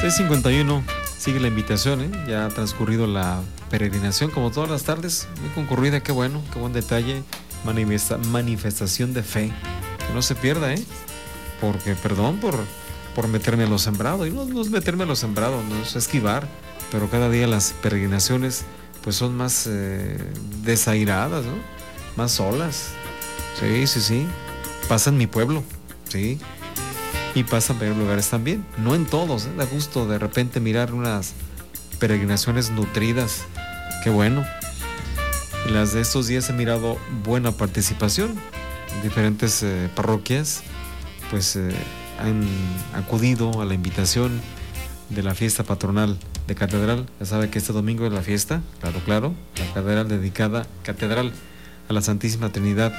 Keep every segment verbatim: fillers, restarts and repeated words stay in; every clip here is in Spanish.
seis cincuenta y uno, sigue la invitación, ¿eh? Ya ha transcurrido la peregrinación, como todas las tardes, muy concurrida, qué bueno, qué buen detalle, manifesta, manifestación de fe, que no se pierda, ¿eh? Porque, perdón por, por meterme a lo sembrado, y no, no es meterme a lo sembrado, no es esquivar, pero cada día las peregrinaciones pues son más eh, desairadas, ¿no? Más solas, sí, sí, sí, pasa en mi pueblo, sí. Y pasa en varios lugares también, no en todos, ¿eh? Da gusto de repente mirar unas peregrinaciones nutridas, qué bueno. En las de estos días he mirado buena participación en diferentes eh, parroquias, pues eh, han acudido a la invitación de la fiesta patronal de Catedral. Ya sabe que este domingo es la fiesta, claro, claro, la catedral dedicada, catedral a la Santísima Trinidad.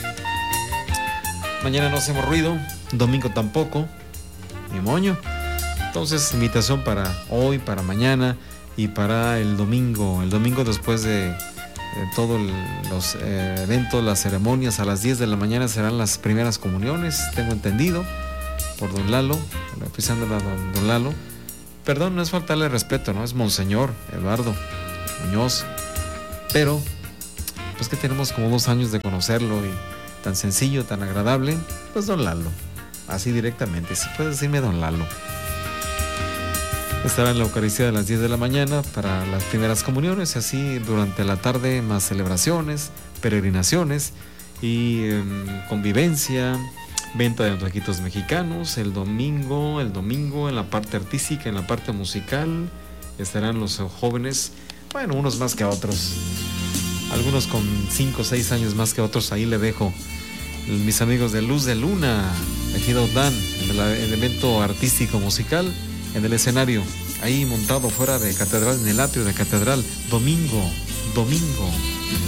Mañana no hacemos ruido, domingo tampoco, ni moño. Entonces, invitación para hoy, para mañana y para el domingo. El domingo después de, de todos los eh, eventos, las ceremonias, a las diez de la mañana serán las primeras comuniones, tengo entendido, por don Lalo, oficiando a don, don Lalo. Perdón, no es faltarle respeto, ¿no? Es Monseñor Eduardo Muñoz. Pero, pues que tenemos como dos años de conocerlo y tan sencillo, tan agradable, pues don Lalo, así directamente, si puede decirme don Lalo. Estará en la Eucaristía de las diez de la mañana para las primeras comuniones, y así durante la tarde más celebraciones, peregrinaciones y eh, convivencia, venta de antojitos mexicanos. El domingo, el domingo en la parte artística, en la parte musical, estarán los jóvenes, bueno, unos más que otros, algunos con cinco o seis años más que otros, ahí le dejo. Mis amigos de Luz de Luna, Ejido Dan, en el, el evento artístico musical, en el escenario, ahí montado fuera de Catedral, en el atrio de Catedral, domingo, domingo.